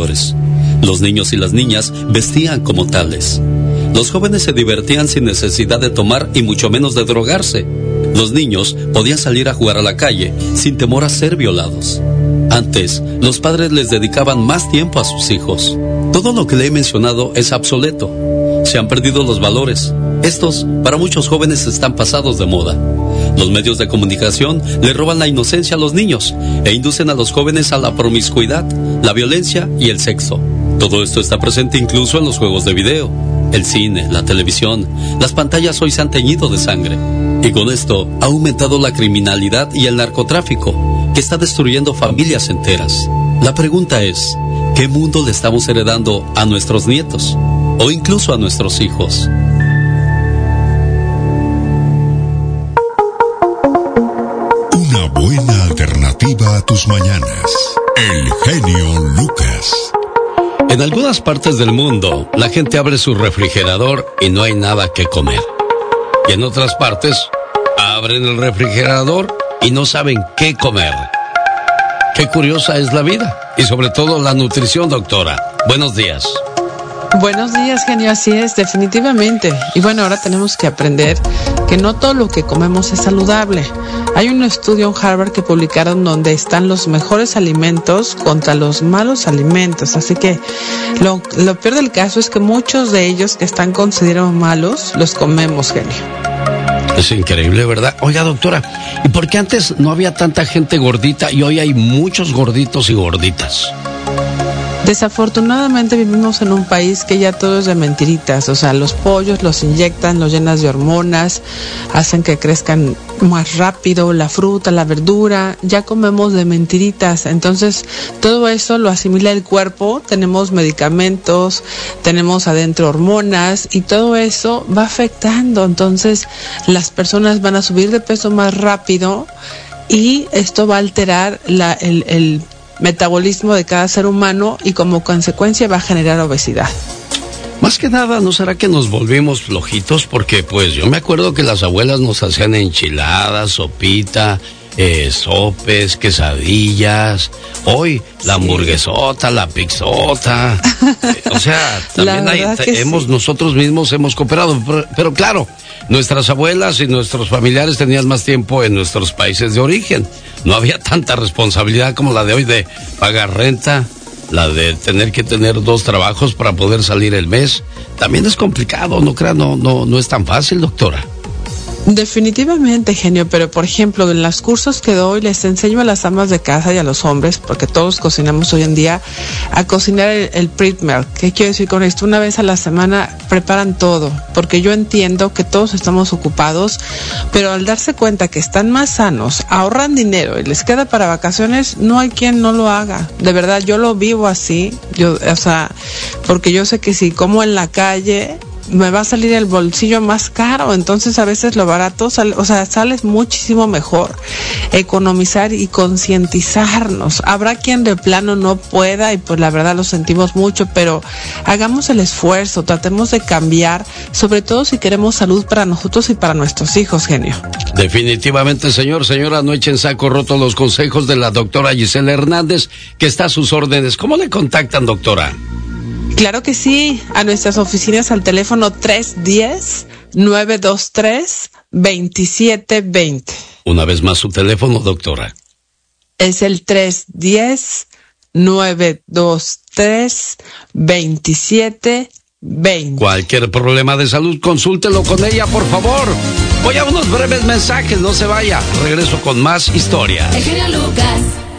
mayores. Los niños y las niñas vestían como tales. Los jóvenes se divertían sin necesidad de tomar y mucho menos de drogarse. Los niños podían salir a jugar a la calle sin temor a ser violados. Antes, los padres les dedicaban más tiempo a sus hijos. Todo lo que le he mencionado es obsoleto. Se han perdido los valores. Estos, para muchos jóvenes, están pasados de moda. Los medios de comunicación le roban la inocencia a los niños e inducen a los jóvenes a la promiscuidad, la violencia y el sexo. Todo esto está presente incluso en los juegos de video. El cine, la televisión, las pantallas hoy se han teñido de sangre. Y con esto ha aumentado la criminalidad y el narcotráfico, que está destruyendo familias enteras. La pregunta es, ¿qué mundo le estamos heredando a nuestros nietos? O incluso a nuestros hijos. Una buena alternativa a tus mañanas. El genio Lucas. En algunas partes del mundo, la gente abre su refrigerador y no hay nada que comer. Y en otras partes, abren el refrigerador y no saben qué comer. Qué curiosa es la vida y sobre todo la nutrición, doctora. Buenos días. Buenos días, genio, así es, definitivamente. Y bueno, ahora tenemos que aprender que no todo lo que comemos es saludable. Hay un estudio en Harvard que publicaron donde están los mejores alimentos contra los malos alimentos. Así que lo peor del caso es que muchos de ellos que están considerados malos, los comemos, genio. Es increíble, ¿verdad? Oiga, doctora, ¿y por qué antes no había tanta gente gordita y hoy hay muchos gorditos y gorditas? Desafortunadamente vivimos en un país que ya todo es de mentiritas, o sea, los pollos los inyectan, los llenas de hormonas, hacen que crezcan más rápido, la fruta, la verdura, ya comemos de mentiritas, entonces todo eso lo asimila el cuerpo, tenemos medicamentos, tenemos adentro hormonas y todo eso va afectando, entonces las personas van a subir de peso más rápido y esto va a alterar el metabolismo de cada ser humano y como consecuencia va a generar obesidad. Más que nada, ¿no será que nos volvimos flojitos? Porque pues yo me acuerdo que las abuelas nos hacían enchiladas, sopita, sopes, quesadillas. Hoy la hamburguesota, la pizzota. O sea, también nosotros mismos hemos cooperado. Pero claro, nuestras abuelas y nuestros familiares tenían más tiempo en nuestros países de origen. No había tanta responsabilidad como la de hoy de pagar renta, la de tener que tener 2 trabajos para poder salir el mes. También es complicado, no crea, no es tan fácil, doctora. Definitivamente, genio, pero por ejemplo, en los cursos que doy les enseño a las amas de casa y a los hombres, porque todos cocinamos hoy en día, a cocinar el pre-meal. ¿Qué quiero decir con esto? Una vez a la semana preparan todo, porque yo entiendo que todos estamos ocupados, pero al darse cuenta que están más sanos, ahorran dinero y les queda para vacaciones, no hay quien no lo haga. De verdad, yo lo vivo así, porque yo sé que si como en la calle me va a salir el bolsillo más caro, entonces a veces lo barato sale muchísimo mejor economizar y concientizarnos. Habrá quien de plano no pueda y pues la verdad lo sentimos mucho, pero hagamos el esfuerzo, tratemos de cambiar, sobre todo si queremos salud para nosotros y para nuestros hijos, genio. Definitivamente, señora, no echen saco roto los consejos de la doctora Gisela Hernández, que está a sus órdenes. ¿Cómo le contactan, doctora? Claro que sí, a nuestras oficinas al teléfono 310-923-2720. Una vez más su teléfono, doctora. Es el 310-923-2720. Cualquier problema de salud, consúltelo con ella, por favor. Voy a unos breves mensajes, no se vaya. Regreso con más historias. El genio Lucas.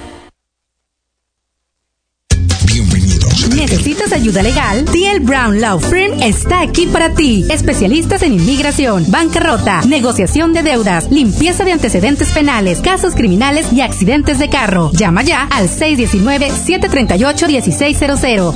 ¿Necesitas ayuda legal? D.L. Brown Law Firm está aquí para ti. Especialistas en inmigración, bancarrota, negociación de deudas, limpieza de antecedentes penales, casos criminales y accidentes de carro. Llama ya al 619-738-1600.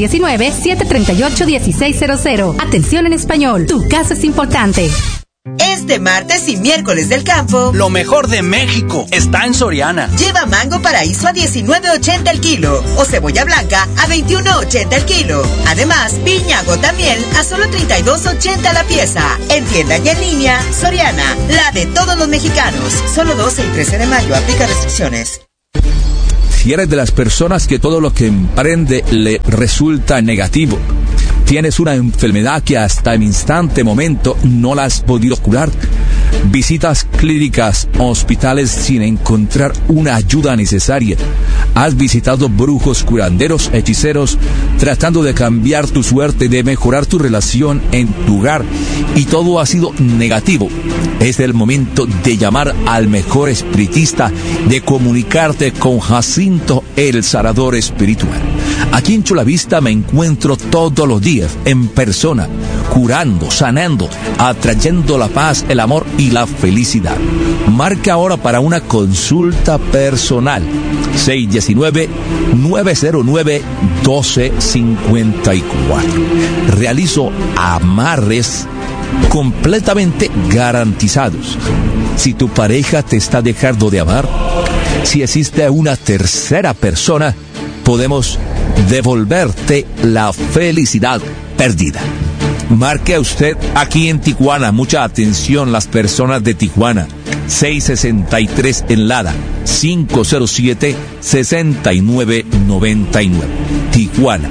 619-738-1600. Atención en español. Tu caso es importante. Este martes y miércoles del campo, lo mejor de México está en Soriana. Lleva mango paraíso a $19.80 el kilo o cebolla blanca a $21.80 el kilo. Además, piña gota miel a solo $32.80 la pieza. En tienda y en línea, Soriana, la de todos los mexicanos. Solo 12 y 13 de mayo, aplica restricciones. Si eres de las personas que todo lo que emprende le resulta negativo, tienes una enfermedad que hasta el instante momento no la has podido curar, visitas clínicas, hospitales sin encontrar una ayuda necesaria, has visitado brujos, curanderos, hechiceros, tratando de cambiar tu suerte, de mejorar tu relación en tu hogar, y todo ha sido negativo, es el momento de llamar al mejor espiritista, de comunicarte con Jacinto, el sanador espiritual. Aquí en Chulavista me encuentro todos los días en persona, curando, sanando, atrayendo la paz, el amor y la felicidad. Marca ahora para una consulta personal 619-909-1254. Realizo amarres completamente garantizados. Si tu pareja te está dejando de amar, si existe una tercera persona, podemos devolverte la felicidad perdida. Marque usted aquí en Tijuana, mucha atención las personas de Tijuana, 663 en Lada, 507-6999. Tijuana,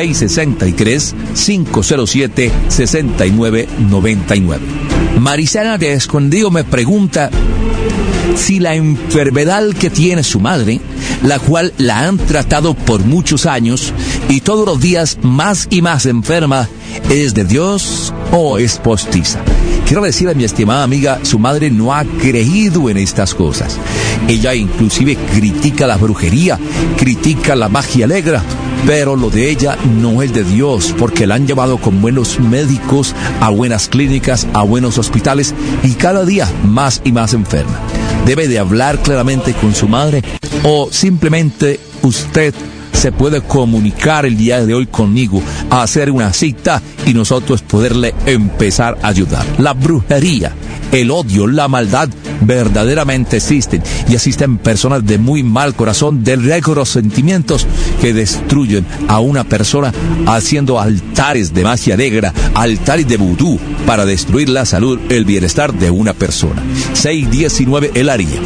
663-507-6999. Marisela de Escondido me pregunta si la enfermedad que tiene su madre, la cual la han tratado por muchos años y todos los días más y más enferma, ¿es de Dios o es postiza? Quiero decirle a mi estimada amiga, su madre no ha creído en estas cosas. Ella inclusive critica la brujería, critica la magia negra, pero lo de ella no es de Dios, porque la han llevado con buenos médicos, a buenas clínicas, a buenos hospitales, y cada día más y más enferma. Debe de hablar claramente con su madre, o simplemente usted se puede comunicar el día de hoy conmigo, a hacer una cita y nosotros poderle empezar a ayudar. La brujería, el odio, la maldad verdaderamente existen, y existen personas de muy mal corazón, de negros sentimientos, que destruyen a una persona haciendo altares de magia negra, altares de vudú, para destruir la salud, el bienestar de una persona. 619 el área,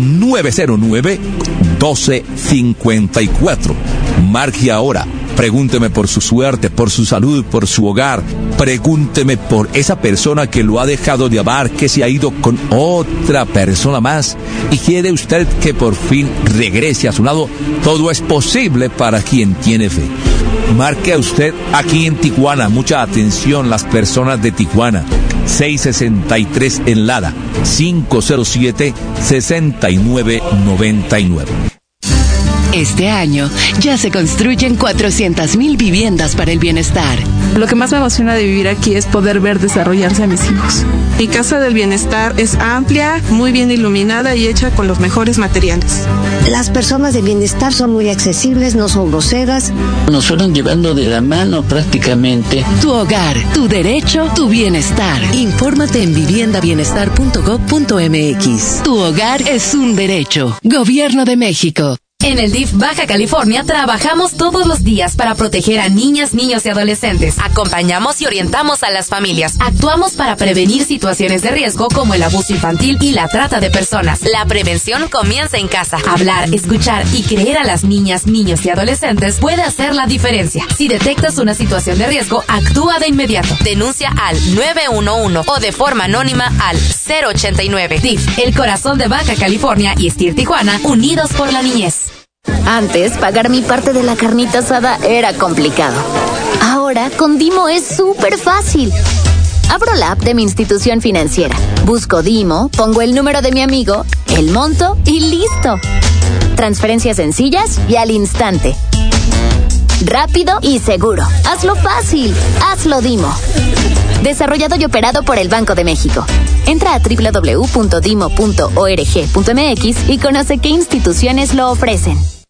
909-1254. Marque ahora. Pregúnteme por su suerte, por su salud, por su hogar. Pregúnteme por esa persona que lo ha dejado de amar, que se ha ido con otra persona más y quiere usted que por fin regrese a su lado. Todo es posible para quien tiene fe. Marque a usted aquí en Tijuana. Mucha atención las personas de Tijuana. 663 en Lada, 507-6999. Este año ya se construyen 400,000 viviendas para el bienestar. Lo que más me emociona de vivir aquí es poder ver desarrollarse a mis hijos. Mi Casa del Bienestar es amplia, muy bien iluminada y hecha con los mejores materiales. Las personas de bienestar son muy accesibles, no son groseras. Nos fueron llevando de la mano prácticamente. Tu hogar, tu derecho, tu bienestar. Infórmate en viviendabienestar.gov.mx. Tu hogar es un derecho. Gobierno de México. En el DIF Baja California trabajamos todos los días para proteger a niñas, niños y adolescentes. Acompañamos y orientamos a las familias. Actuamos para prevenir situaciones de riesgo como el abuso infantil y la trata de personas. La prevención comienza en casa. Hablar, escuchar y creer a las niñas, niños y adolescentes puede hacer la diferencia. Si detectas una situación de riesgo, actúa de inmediato. Denuncia al 911 o de forma anónima al 089. DIF, el corazón de Baja California y STIR Tijuana, unidos por la niñez. Antes, pagar mi parte de la carnita asada era complicado. Ahora, con Dimo es súper fácil. Abro la app de mi institución financiera, busco Dimo, pongo el número de mi amigo, el monto y listo. Transferencias sencillas y al instante. Rápido y seguro. Hazlo fácil. Hazlo Dimo. Desarrollado y operado por el Banco de México. Entra a www.dimo.org.mx y conoce qué instituciones lo ofrecen.